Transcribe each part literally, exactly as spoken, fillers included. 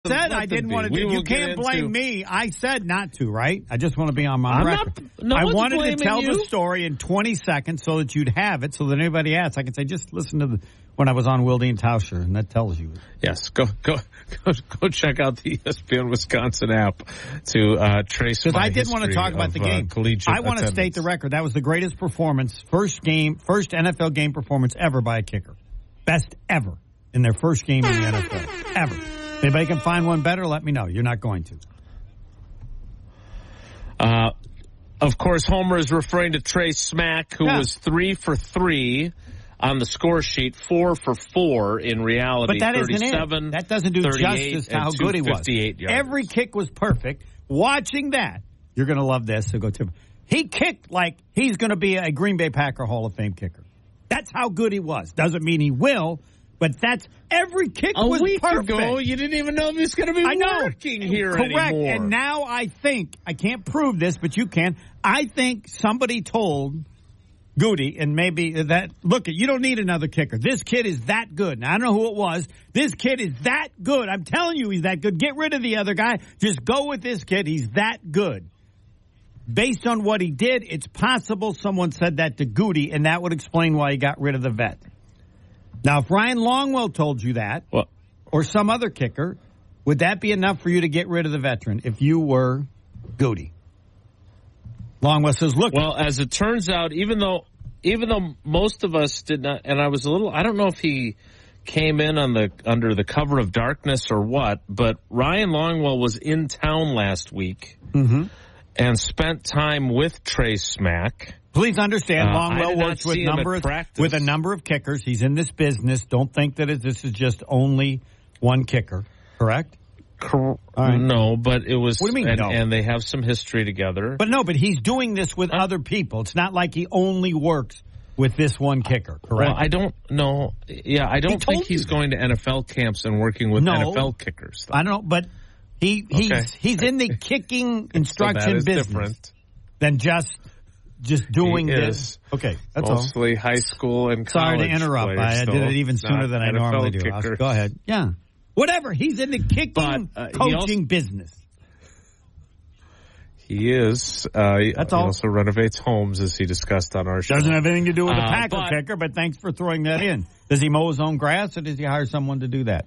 said I didn't want to do it. You can't blame into... me. I said not to, right? I just want to be on my I'm record. Not, no I wanted to tell you. the story in twenty seconds so that you'd have it, so that anybody asks, I can say, just listen to the when I was on Wilde and Tauscher, and that tells you. Yes, go go go, go check out the E S P N Wisconsin app to uh, trace my Because I did want to talk about of, the game. Uh, I want to state the record. That was the greatest performance, first game, first N F L game performance ever by a kicker. Best ever in their first game in the N F L. Ever. If anybody can find one better, let me know. You're not going to. Uh, of course, Homer is referring to Trey Smack, who yeah. was three for three on the score sheet, four for four in reality. But that isn't it. That doesn't do justice to how good he was. Yards. Every kick was perfect. Watching that, you're going to love this, so go to He kicked like he's going to be a Green Bay Packer Hall of Fame kicker. That's how good he was. Doesn't mean he will, but that's every kick a was week perfect. ago, you didn't even know he was going to be I know. working here Correct. anymore. And now I think, I can't prove this, but you can. I think somebody told Goody, and maybe that, look, you don't need another kicker. This kid is that good. Now, I don't know who it was. This kid is that good. I'm telling you he's that good. Get rid of the other guy. Just go with this kid. He's that good. Based on what he did, it's possible someone said that to Goody, and that would explain why he got rid of the vet. Now, if Ryan Longwell told you that, well, or some other kicker, would that be enough for you to get rid of the veteran if you were Goody? Longwell says, look. Well, as it turns out, even though even though most of us did not, and I was a little, I don't know if he came in on the under the cover of darkness or what, but Ryan Longwell was in town last week. Mm-hmm. And spent time with Trey Smack. Please understand, uh, Longwell works with number of, with a number of kickers. He's in this business. Don't think that it, this is just only one kicker, correct? Cor- right. No, but it was. What do you mean, and, no? And they have some history together. But no, but he's doing this with uh, other people. It's not like he only works with this one kicker, correct? Well, I don't know. Yeah, I don't he think he's going to N F L camps and working with no, N F L kickers. Though. I don't know, but he he's okay. he's in the kicking instruction so that is business different than just just doing he this. Is okay, that's mostly all. high school and Sorry college to interrupt. Players, I did it even sooner than I N F L normally do. kickers. Go ahead. Yeah. Whatever. He's in the kicking, but, uh, coaching also, business. He is. Uh, That's he all. also renovates homes, as he discussed on our show. Doesn't have anything to do with the uh, Packer but, kicker, but thanks for throwing that in. Does he mow his own grass, or does he hire someone to do that?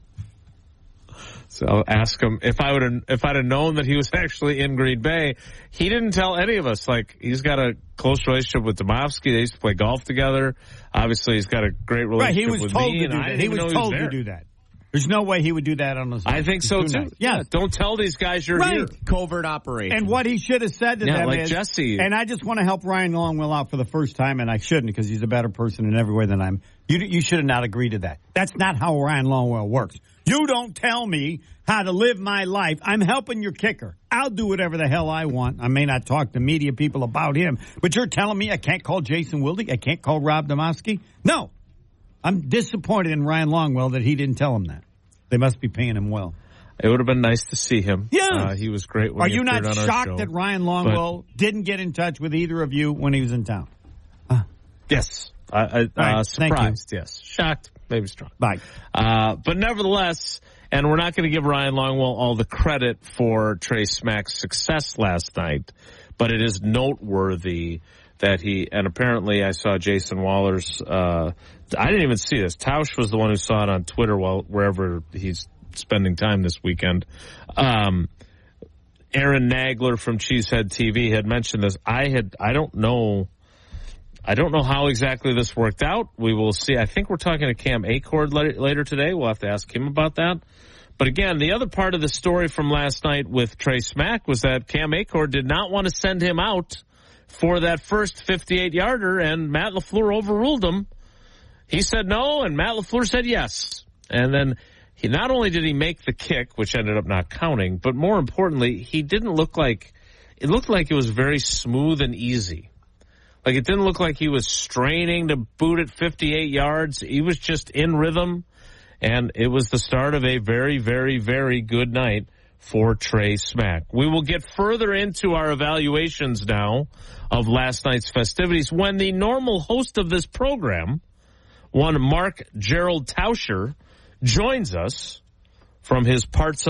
So I'll ask him if I would have, if I'd have known that he was actually in Green Bay. He didn't tell any of us. Like, he's got a close relationship with Domofsky. They used to play golf together. Obviously, he's got a great relationship right, he was with told me. To do that. He was told to do that. There's no way he would do that on his own. I think so, too. Nice. Yeah. yeah. Don't tell these guys you're right. here. Covert operation. And what he should have said to yeah, them like is, Jesse. and I just want to help Ryan Longwell out for the first time, and I shouldn't because he's a better person in every way than I'm. You, you should have not agreed to that. That's not how Ryan Longwell works. You don't tell me how to live my life. I'm helping your kicker. I'll do whatever the hell I want. I may not talk to media people about him, but you're telling me I can't call Jason Wilde? I can't call Rob Domofsky? No. I'm disappointed in Ryan Longwell that he didn't tell him that. They must be paying him well. It would have been nice to see him. Yeah. Uh, he was great when Are he you not appeared on shocked our show, that Ryan Longwell but, didn't get in touch with either of you when he was in town? Uh, yes. I, I, right, uh, surprised, yes. Shocked, maybe strong. Bye. Uh, but nevertheless, and we're not going to give Ryan Longwell all the credit for Trey Smack's success last night, but it is noteworthy that he, and apparently I saw Jason Waller's, uh, I didn't even see this. Tausch was the one who saw it on Twitter while wherever he's spending time this weekend. Um, Aaron Nagler from Cheesehead T V had mentioned this. I had, I don't know, I don't know how exactly this worked out. We will see. I think we're talking to Cam Acord later, later today. We'll have to ask him about that. But again, the other part of the story from last night with Trey Smack was that Cam Acord did not want to send him out for that first fifty-eight yarder, and Matt LaFleur overruled him. He said no, and Matt LaFleur said yes. And then he not only did he make the kick, which ended up not counting, but more importantly, he didn't look like, it looked like it was very smooth and easy. Like, it didn't look like he was straining to boot it fifty-eight yards. He was just in rhythm, and it was the start of a very, very, very good night for Trey Smack. We will get further into our evaluations now of last night's festivities when the normal host of this program, one Mark Gerald Tauscher, joins us from his parts